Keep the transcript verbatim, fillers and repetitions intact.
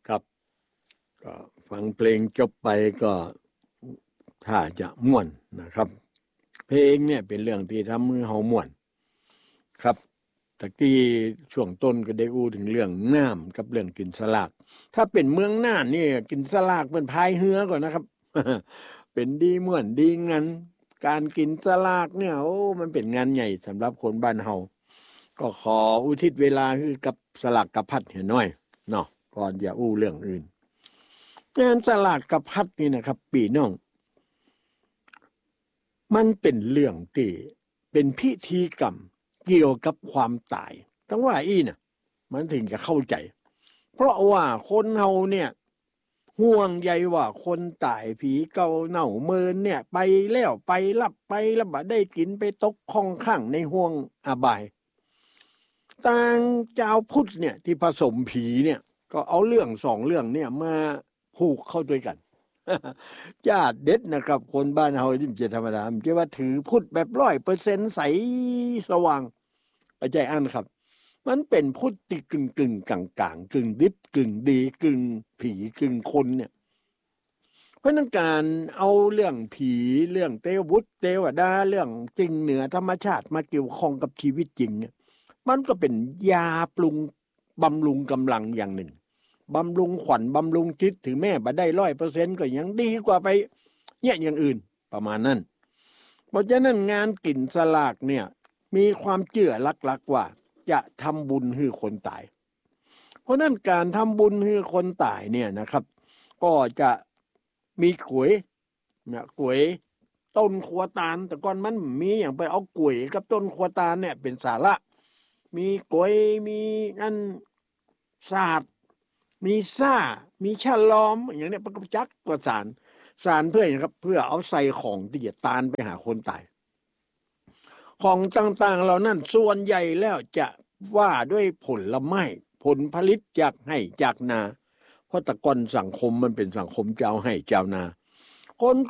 ครับก็ฟังเพลงจบไปก็ถ้าจะม่วนนะครับเพลงเนี่ยเป็นเรื่องที่ทำให้เฮาม่วนครับตะกี้ช่วงต้นก็ได้อู้ถึงเรื่องน้ำกับเรื่องกินสลากถ้าเป็นเมืองน่านนี่กินสลากเป็นพายเหือก่อนนะครับ เป็นดีม่วนดีงันการกินสลากเนี่ยโอ้มันเป็นงานใหญ่สำหรับคนบ้านเฮาก็ขออุทิศเวลาคือกับสลากกับพัดเห็นหน่อยเนาะก่อนอย่าอู้เรื่องอื่นงานสลากกับพัดนี่นะครับปีน้องมันเป็นเรื่องที่เป็นพิธีกรรมเกี่ยวกับความตายต้องว่าอีน่ะมันถึงจะเข้าใจเพราะว่าคนเฮาเนี่ยห่วงใยว่าคนตายผีเก่าเน่าเมินเนี่ยไปแล้วไปรับไปแล้วบ่ได้กินไปตกข้องข้างในห่วงอบายต่างเจ้าพุทธเนี่ยที่ผสมผีเนี่ยก็เอาเรื่องสองเรื่องเนี่ยมาผูกเข้าด้วยกันญาติเด็ดนะครับคนบ้านเฮาที่จะธรรมดามันจะว่าถือพุทธแบบ ร้อยเปอร์เซ็นต์ ใสสว่างไปใจอันครับมันเป็นพุทธที่กึ่งกึ่งกลางกลางกึ่งดิบกึ่งดีกึ่งผีกึ่งคนเนี่ยเพราะนั้นการเอาเรื่องผีเรื่องเทวบุตรเทวดาเรื่องจริงเหนือธรรมชาติมาเกี่ยวข้องกับชีวิตจริงเนี่ยมันก็เป็นยาปรุงบำรุงกำลังอย่างหนึ่งบำรุงขวัญบำรุงจิตถึงแม้บ่ได้ ร้อยเปอร์เซ็นต์ ก็ยังดีกว่าไปเนี่ยอย่างอื่นประมาณนั้นเพราะฉะนั้นงานกินสลากเนี่ยมีความเชื่อหลักๆว่าจะทำบุญให้คนตายเพราะนั้นการทำบุญให้คนตายเนี่ยนะครับก็จะมีก๋วยนะก๋วยต้นขัวตาลแต่ก่อนมันมีอย่างไปเอาก๋วยกับต้นขัวตาลเนี่ยเป็นสาระมีก๋วยมีอันศาสตร์มีซ่ามีฉลอมอย่างเนี้ยประจักษ์กว่าสารสารเพื่อนะครับเพื่อเอาใส่ของที่จะตานไปหาคนตายของต่างๆเหล่านั้นส่วนใหญ่แล้วจะว่าด้วยผลไม้ผลผลิตจากให้จากนาเพราะแต่ก่อนสังคมมันเป็นสังคมเจ้าให้เจ้านาคน